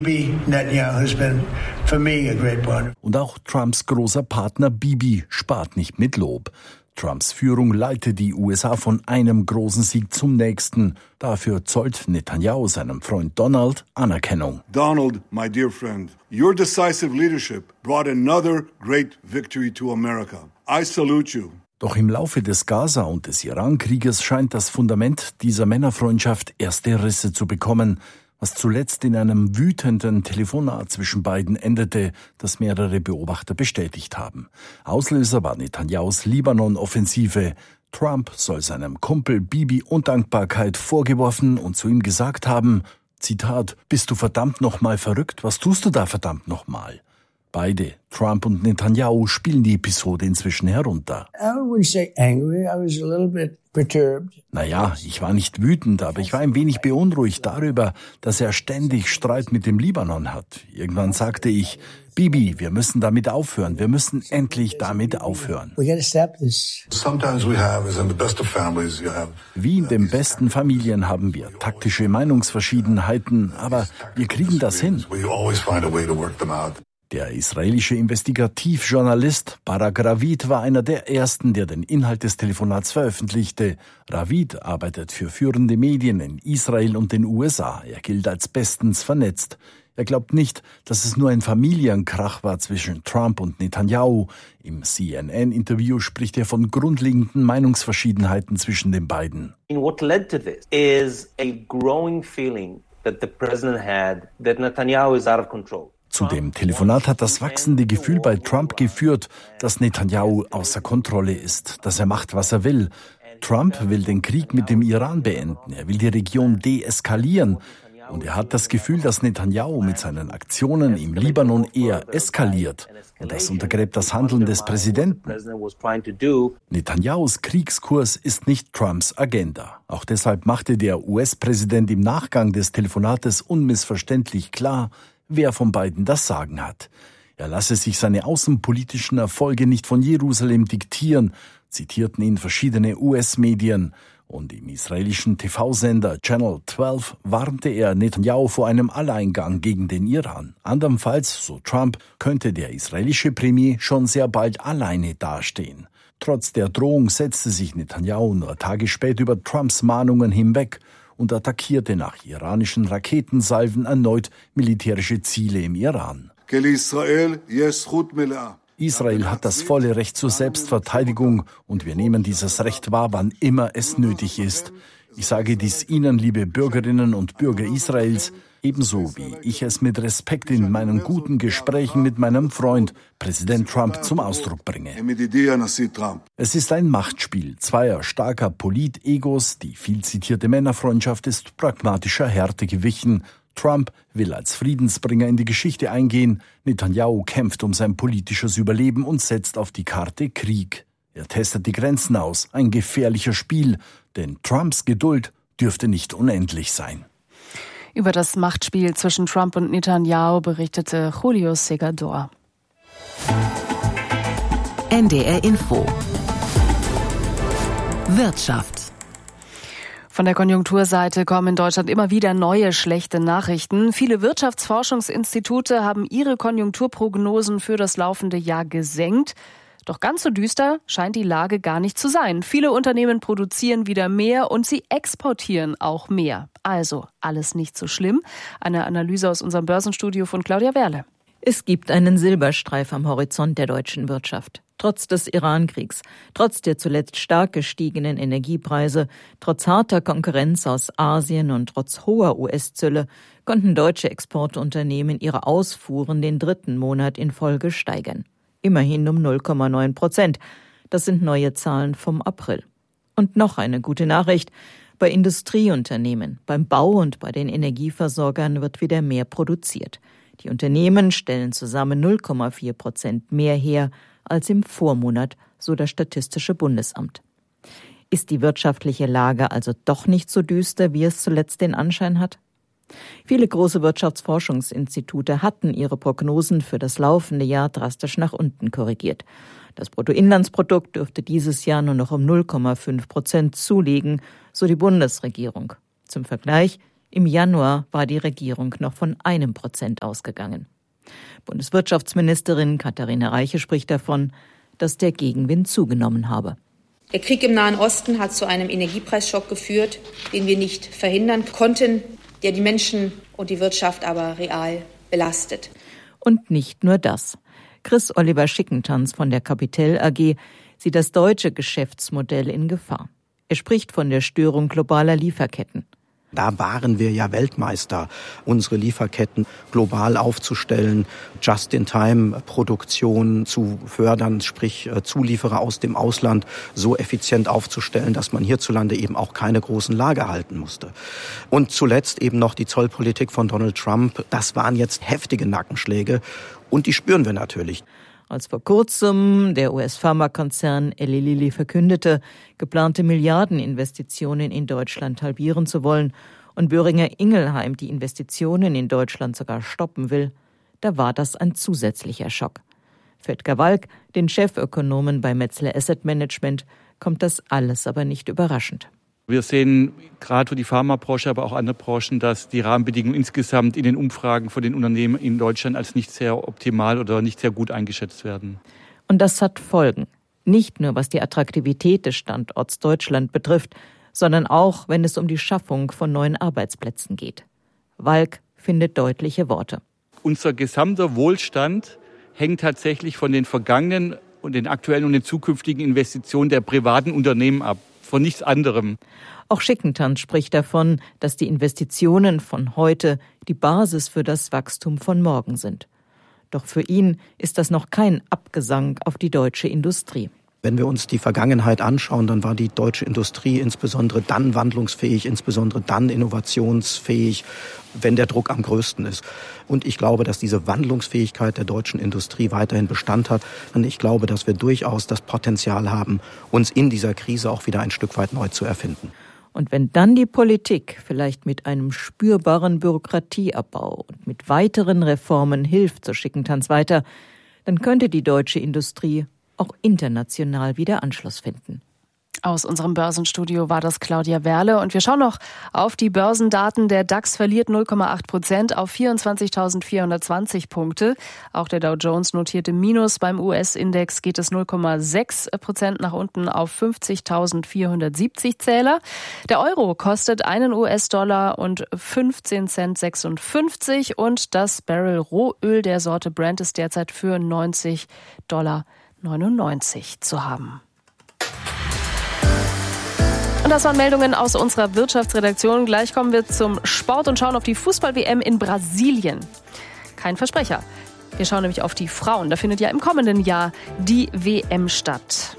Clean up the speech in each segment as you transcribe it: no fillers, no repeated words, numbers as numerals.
Netanyahu has been for me a great partner. Und auch Trumps großer Partner Bibi spart nicht mit Lob. Trumps Führung leitet die USA von einem großen Sieg zum nächsten. Dafür zollt Netanyahu seinem Freund Donald Anerkennung. Donald, my dear friend, your decisive leadership brought another great victory to America. I salute you. Doch im Laufe des Gaza- und des Iran-Krieges scheint das Fundament dieser Männerfreundschaft erste Risse zu bekommen, was zuletzt in einem wütenden Telefonat zwischen beiden endete, das mehrere Beobachter bestätigt haben. Auslöser war Netanyahus Libanon-Offensive. Trump soll seinem Kumpel Bibi Undankbarkeit vorgeworfen und zu ihm gesagt haben, Zitat, bist du verdammt nochmal verrückt? Was tust du da verdammt nochmal? Beide, Trump und Netanyahu, spielen die Episode inzwischen herunter. Naja, ich war nicht wütend, aber ich war ein wenig beunruhigt darüber, dass er ständig Streit mit dem Libanon hat. Irgendwann sagte ich, Bibi, wir müssen damit aufhören. Wir müssen endlich damit aufhören. Wie in den besten Familien haben wir taktische Meinungsverschiedenheiten, aber wir kriegen das hin. Der israelische Investigativjournalist Barak Ravid war einer der ersten, der den Inhalt des Telefonats veröffentlichte. Ravid arbeitet für führende Medien in Israel und den USA. Er gilt als bestens vernetzt. Er glaubt nicht, dass es nur ein Familienkrach war zwischen Trump und Netanyahu. Im CNN-Interview spricht er von grundlegenden Meinungsverschiedenheiten zwischen den beiden. What led to this is a growing feeling that the president had that Netanyahu is out of control. Zu dem Telefonat hat das wachsende Gefühl bei Trump geführt, dass Netanyahu außer Kontrolle ist, dass er macht, was er will. Trump will den Krieg mit dem Iran beenden, er will die Region deeskalieren. Und er hat das Gefühl, dass Netanyahu mit seinen Aktionen im Libanon eher eskaliert. Und das untergräbt das Handeln des Präsidenten. Netanyahus Kriegskurs ist nicht Trumps Agenda. Auch deshalb machte der US-Präsident im Nachgang des Telefonates unmissverständlich klar, wer von beiden das Sagen hat. Er lasse sich seine außenpolitischen Erfolge nicht von Jerusalem diktieren, zitierten ihn verschiedene US-Medien. Und im israelischen TV-Sender Channel 12 warnte er Netanyahu vor einem Alleingang gegen den Iran. Andernfalls, so Trump, könnte der israelische Premier schon sehr bald alleine dastehen. Trotz der Drohung setzte sich Netanyahu nur Tage später über Trumps Mahnungen hinweg und attackierte nach iranischen Raketensalven erneut militärische Ziele im Iran. Israel hat das volle Recht zur Selbstverteidigung und wir nehmen dieses Recht wahr, wann immer es nötig ist. Ich sage dies Ihnen, liebe Bürgerinnen und Bürger Israels, ebenso wie ich es mit Respekt in meinen guten Gesprächen mit meinem Freund, Präsident Trump, zum Ausdruck bringe. Es ist ein Machtspiel zweier starker Politegos. Die viel zitierte Männerfreundschaft ist pragmatischer Härte gewichen. Trump will als Friedensbringer in die Geschichte eingehen. Netanyahu kämpft um sein politisches Überleben und setzt auf die Karte Krieg. Er testet die Grenzen aus. Ein gefährlicher Spiel, denn Trumps Geduld dürfte nicht unendlich sein. Über das Machtspiel zwischen Trump und Netanyahu berichtete Julio Segador. NDR Info. Wirtschaft. Von der Konjunkturseite kommen in Deutschland immer wieder neue schlechte Nachrichten. Viele Wirtschaftsforschungsinstitute haben ihre Konjunkturprognosen für das laufende Jahr gesenkt. Doch ganz so düster scheint die Lage gar nicht zu sein. Viele Unternehmen produzieren wieder mehr und sie exportieren auch mehr. Also alles nicht so schlimm. Eine Analyse aus unserem Börsenstudio von Claudia Werle. Es gibt einen Silberstreif am Horizont der deutschen Wirtschaft. Trotz des Iran-Kriegs, trotz der zuletzt stark gestiegenen Energiepreise, trotz harter Konkurrenz aus Asien und trotz hoher US-Zölle konnten deutsche Exportunternehmen ihre Ausfuhren den 3. Monat in Folge steigern. Immerhin um 0,9%. Das sind neue Zahlen vom April. Und noch eine gute Nachricht. Bei Industrieunternehmen, beim Bau und bei den Energieversorgern wird wieder mehr produziert. Die Unternehmen stellen zusammen 0,4% mehr her als im Vormonat, so das Statistische Bundesamt. Ist die wirtschaftliche Lage also doch nicht so düster, wie es zuletzt den Anschein hat? Viele große Wirtschaftsforschungsinstitute hatten ihre Prognosen für das laufende Jahr drastisch nach unten korrigiert. Das Bruttoinlandsprodukt dürfte dieses Jahr nur noch um 0,5% zulegen, so die Bundesregierung. Zum Vergleich, Im Januar war die Regierung noch von 1% ausgegangen. Bundeswirtschaftsministerin Katharina Reiche spricht davon, dass der Gegenwind zugenommen habe. Der Krieg im Nahen Osten hat zu einem Energiepreisschock geführt, den wir nicht verhindern konnten, der die Menschen und die Wirtschaft aber real belastet. Und nicht nur das. Chris Oliver Schickentanz von der Capital AG sieht das deutsche Geschäftsmodell in Gefahr. Er spricht von der Störung globaler Lieferketten. Da waren wir ja Weltmeister, unsere Lieferketten global aufzustellen, Just-in-Time-Produktion zu fördern, sprich Zulieferer aus dem Ausland so effizient aufzustellen, dass man hierzulande eben auch keine großen Lager halten musste. Und zuletzt eben noch die Zollpolitik von Donald Trump. Das waren jetzt heftige Nackenschläge und die spüren wir natürlich. Als vor kurzem der US-Pharmakonzern Eli Lilly verkündete, geplante Milliardeninvestitionen in Deutschland halbieren zu wollen und Boehringer Ingelheim die Investitionen in Deutschland sogar stoppen will, da war das ein zusätzlicher Schock. Für Edgar Walk, den Chefökonomen bei Metzler Asset Management, kommt das alles aber nicht überraschend. Wir sehen gerade für die Pharmabranche, aber auch andere Branchen, dass die Rahmenbedingungen insgesamt in den Umfragen von den Unternehmen in Deutschland als nicht sehr optimal oder nicht sehr gut eingeschätzt werden. Und das hat Folgen. Nicht nur was die Attraktivität des Standorts Deutschland betrifft, sondern auch, wenn es um die Schaffung von neuen Arbeitsplätzen geht. Walk findet deutliche Worte. Unser gesamter Wohlstand hängt tatsächlich von den vergangenen und den aktuellen und den zukünftigen Investitionen der privaten Unternehmen ab. Von nichts anderem. Auch Schickentanz spricht davon, dass die Investitionen von heute die Basis für das Wachstum von morgen sind. Doch für ihn ist das noch kein Abgesang auf die deutsche Industrie. Wenn wir uns die Vergangenheit anschauen, dann war die deutsche Industrie insbesondere dann wandlungsfähig, insbesondere dann innovationsfähig, wenn der Druck am größten ist. Und ich glaube, dass diese Wandlungsfähigkeit der deutschen Industrie weiterhin Bestand hat. Und ich glaube, dass wir durchaus das Potenzial haben, uns in dieser Krise auch wieder ein Stück weit neu zu erfinden. Und wenn dann die Politik vielleicht mit einem spürbaren Bürokratieabbau und mit weiteren Reformen hilft, so Schickentanz weiter, dann könnte die deutsche Industrie auch international wieder Anschluss finden. Aus unserem Börsenstudio war das Claudia Werle. Und wir schauen noch auf die Börsendaten. Der DAX verliert 0,8% auf 24.420 Punkte. Auch der Dow Jones notierte Minus. Beim US-Index geht es 0,6% nach unten auf 50.470 Zähler. Der Euro kostet einen US-Dollar und 15,56 Cent. Und das Barrel Rohöl der Sorte Brent ist derzeit für $90,99 zu haben. Und das waren Meldungen aus unserer Wirtschaftsredaktion. Gleich kommen wir zum Sport und schauen auf die Fußball-WM in Brasilien. Kein Versprecher. Wir schauen nämlich auf die Frauen. Da findet ja im kommenden Jahr die WM statt.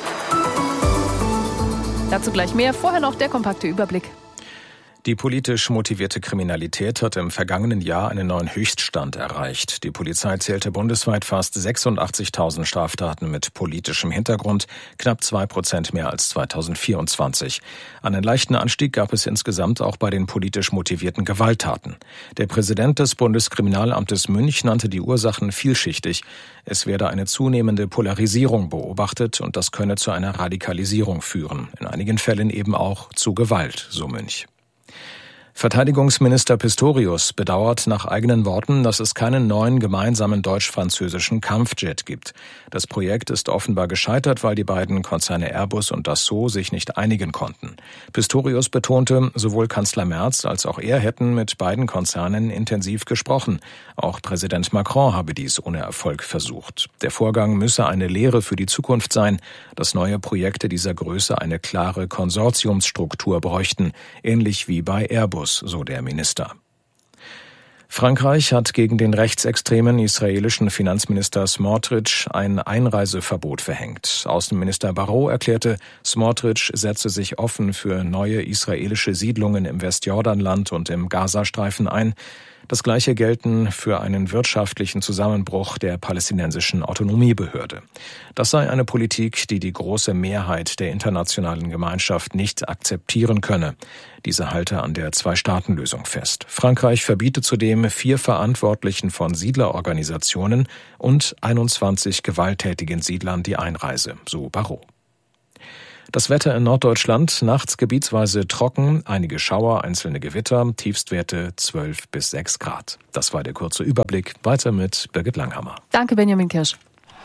Dazu gleich mehr. Vorher noch der kompakte Überblick. Die politisch motivierte Kriminalität hat im vergangenen Jahr einen neuen Höchststand erreicht. Die Polizei zählte bundesweit fast 86.000 Straftaten mit politischem Hintergrund, knapp 2% mehr als 2024. Einen leichten Anstieg gab es insgesamt auch bei den politisch motivierten Gewalttaten. Der Präsident des Bundeskriminalamtes Münch nannte die Ursachen vielschichtig. Es werde eine zunehmende Polarisierung beobachtet und das könne zu einer Radikalisierung führen. In einigen Fällen eben auch zu Gewalt, so Münch. Verteidigungsminister Pistorius bedauert nach eigenen Worten, dass es keinen neuen gemeinsamen deutsch-französischen Kampfjet gibt. Das Projekt ist offenbar gescheitert, weil die beiden Konzerne Airbus und Dassault sich nicht einigen konnten. Pistorius betonte, sowohl Kanzler Merz als auch er hätten mit beiden Konzernen intensiv gesprochen. Auch Präsident Macron habe dies ohne Erfolg versucht. Der Vorgang müsse eine Lehre für die Zukunft sein, dass neue Projekte dieser Größe eine klare Konsortiumsstruktur bräuchten, ähnlich wie bei Airbus, so der Minister. Frankreich hat gegen den rechtsextremen israelischen Finanzminister Smotrich ein Einreiseverbot verhängt. Außenminister Barrot erklärte, Smotrich setze sich offen für neue israelische Siedlungen im Westjordanland und im Gazastreifen ein. Das Gleiche gelten für einen wirtschaftlichen Zusammenbruch der palästinensischen Autonomiebehörde. Das sei eine Politik, die die große Mehrheit der internationalen Gemeinschaft nicht akzeptieren könne. Diese halte an der Zwei-Staaten-Lösung fest. Frankreich verbietet zudem 4 Verantwortlichen von Siedlerorganisationen und 21 gewalttätigen Siedlern die Einreise, so Barrot. Das Wetter in Norddeutschland, nachts gebietsweise trocken, einige Schauer, einzelne Gewitter, Tiefstwerte 12 bis 6 Grad. Das war der kurze Überblick. Weiter mit Birgit Langhammer. Danke, Benjamin Kirsch.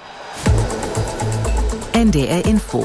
NDR Info.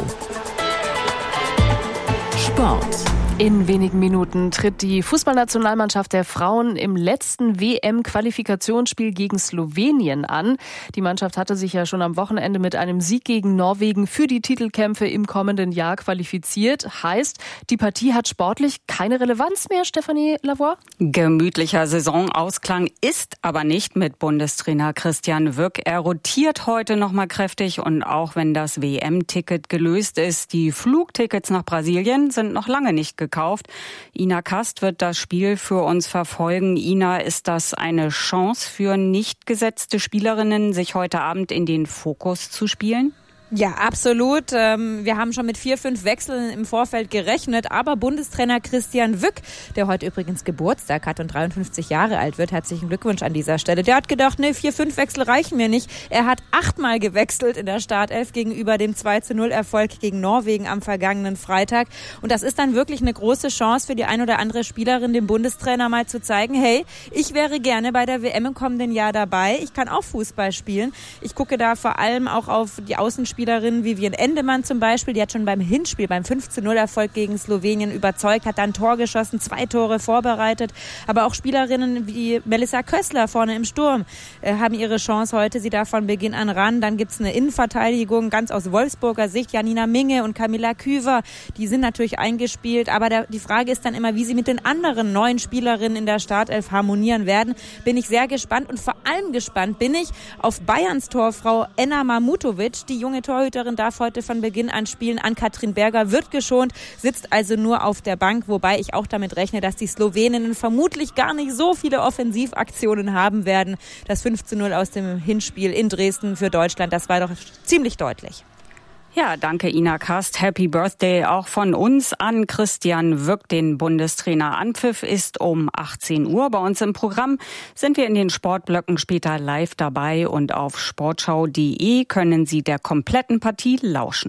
Sport. In wenigen Minuten tritt die Fußballnationalmannschaft der Frauen im letzten WM-Qualifikationsspiel gegen Slowenien an. Die Mannschaft hatte sich ja schon am Wochenende mit einem Sieg gegen Norwegen für die Titelkämpfe im kommenden Jahr qualifiziert. Heißt, die Partie hat sportlich keine Relevanz mehr, Stefanie Lavoie? Gemütlicher Saisonausklang ist aber nicht mit Bundestrainer Christian Wück. Er rotiert heute noch mal kräftig und auch wenn das WM-Ticket gelöst ist, die Flugtickets nach Brasilien sind noch lange nicht gekauft. Ina Kast wird das Spiel für uns verfolgen. Ina, ist das eine Chance für nicht gesetzte Spielerinnen, sich heute Abend in den Fokus zu spielen? Ja, absolut. Wir haben schon mit 4-5 Wechseln im Vorfeld gerechnet, aber Bundestrainer Christian Wück, der heute übrigens Geburtstag hat und 53 Jahre alt wird, herzlichen Glückwunsch an dieser Stelle. Der hat gedacht, 4-5 Wechsel reichen mir nicht. Er hat 8-mal gewechselt in der Startelf gegenüber dem 2-0-Erfolg gegen Norwegen am vergangenen Freitag. Und das ist dann wirklich eine große Chance für die ein oder andere Spielerin, dem Bundestrainer mal zu zeigen, hey, ich wäre gerne bei der WM im kommenden Jahr dabei. Ich kann auch Fußball spielen. Ich gucke da vor allem auch auf die Außenspielerin Vivian Endemann zum Beispiel, die hat schon beim Hinspiel, beim 15-0-Erfolg gegen Slowenien überzeugt, hat dann ein Tor geschossen, 2 Tore vorbereitet. Aber auch Spielerinnen wie Melissa Kössler vorne im Sturm haben ihre Chance heute. Sie darf von Beginn an ran. Dann gibt es eine Innenverteidigung, ganz aus Wolfsburger Sicht. Janina Minge und Camilla Küver, die sind natürlich eingespielt. Aber die Frage ist dann immer, wie sie mit den anderen neuen Spielerinnen in der Startelf harmonieren werden. Bin ich sehr gespannt und vor allem gespannt bin ich auf Bayerns Torfrau Enna Mamutovic. Die junge Torhüterin darf heute von Beginn an spielen. Ann-Kathrin Berger wird geschont, sitzt also nur auf der Bank, wobei ich auch damit rechne, dass die Sloweninnen vermutlich gar nicht so viele Offensivaktionen haben werden. Das 15-0 aus dem Hinspiel in Dresden für Deutschland, das war doch ziemlich deutlich. Ja, danke Ina Kast. Happy Birthday auch von uns an Christian Wück, den Bundestrainer. Anpfiff ist um 18 Uhr. Bei uns im Programm sind wir in den Sportblöcken später live dabei und auf sportschau.de können Sie der kompletten Partie lauschen.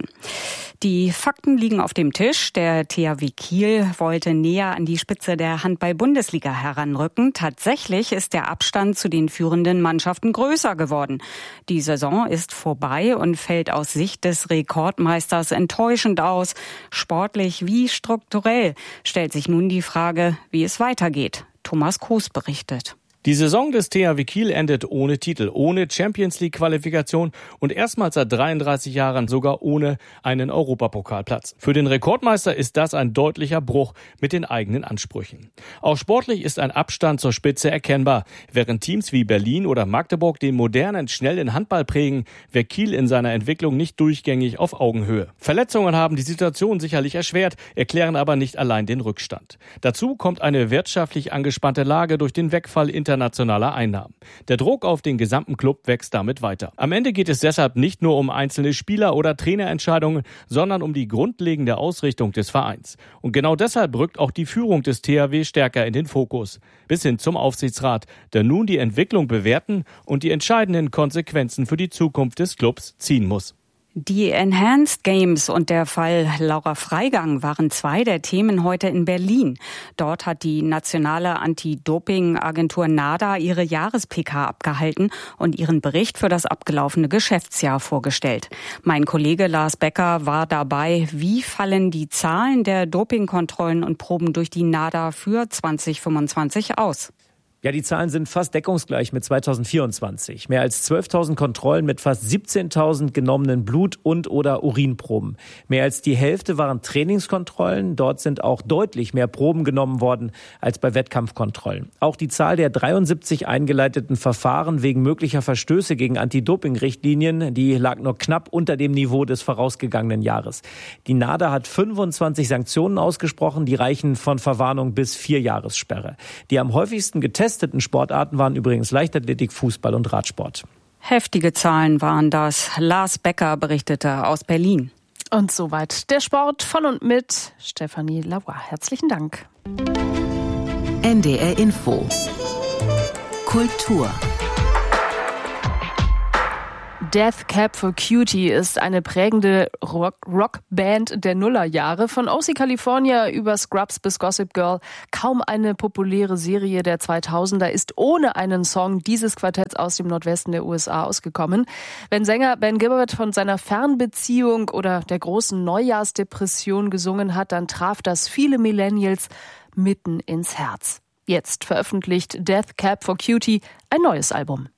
Die Fakten liegen auf dem Tisch. Der THW Kiel wollte näher an die Spitze der Handball-Bundesliga heranrücken. Tatsächlich ist der Abstand zu den führenden Mannschaften größer geworden. Die Saison ist vorbei und fällt aus Sicht des Rekordmeisters enttäuschend aus. Sportlich wie strukturell stellt sich nun die Frage, wie es weitergeht. Thomas Kroos berichtet. Die Saison des THW Kiel endet ohne Titel, ohne Champions-League-Qualifikation und erstmals seit 33 Jahren sogar ohne einen Europapokalplatz. Für den Rekordmeister ist das ein deutlicher Bruch mit den eigenen Ansprüchen. Auch sportlich ist ein Abstand zur Spitze erkennbar. Während Teams wie Berlin oder Magdeburg den modernen, schnellen Handball prägen, wäre Kiel in seiner Entwicklung nicht durchgängig auf Augenhöhe. Verletzungen haben die Situation sicherlich erschwert, erklären aber nicht allein den Rückstand. Dazu kommt eine wirtschaftlich angespannte Lage durch den Wegfall internationaler Einnahmen. Der Druck auf den gesamten Club wächst damit weiter. Am Ende geht es deshalb nicht nur um einzelne Spieler- oder Trainerentscheidungen, sondern um die grundlegende Ausrichtung des Vereins. Und genau deshalb rückt auch die Führung des THW stärker in den Fokus. Bis hin zum Aufsichtsrat, der nun die Entwicklung bewerten und die entscheidenden Konsequenzen für die Zukunft des Clubs ziehen muss. Die Enhanced Games und der Fall Laura Freigang waren 2 der Themen heute in Berlin. Dort hat die nationale Anti-Doping-Agentur NADA ihre Jahres-PK abgehalten und ihren Bericht für das abgelaufene Geschäftsjahr vorgestellt. Mein Kollege Lars Becker war dabei. Wie fallen die Zahlen der Dopingkontrollen und Proben durch die NADA für 2025 aus? Ja, die Zahlen sind fast deckungsgleich mit 2024. Mehr als 12.000 Kontrollen mit fast 17.000 genommenen Blut- und oder Urinproben. Mehr als die Hälfte waren Trainingskontrollen. Dort sind auch deutlich mehr Proben genommen worden als bei Wettkampfkontrollen. Auch die Zahl der 73 eingeleiteten Verfahren wegen möglicher Verstöße gegen Anti-Doping-Richtlinien, die lag nur knapp unter dem Niveau des vorausgegangenen Jahres. Die NADA hat 25 Sanktionen ausgesprochen, die reichen von Verwarnung bis 4 Jahressperre. Die am häufigsten getesteten Sportarten waren übrigens Leichtathletik, Fußball und Radsport. Heftige Zahlen waren das. Lars Becker berichtete aus Berlin. Und soweit der Sport von und mit Stefanie Lavoie. Herzlichen Dank. NDR Info. Kultur. Death Cab for Cutie ist eine prägende Rockband der Nullerjahre. Von OC California über Scrubs bis Gossip Girl. Kaum eine populäre Serie der 2000er ist ohne einen Song dieses Quartetts aus dem Nordwesten der USA ausgekommen. Wenn Sänger Ben Gibbard von seiner Fernbeziehung oder der großen Neujahrsdepression gesungen hat, dann traf das viele Millennials mitten ins Herz. Jetzt veröffentlicht Death Cab for Cutie ein neues Album.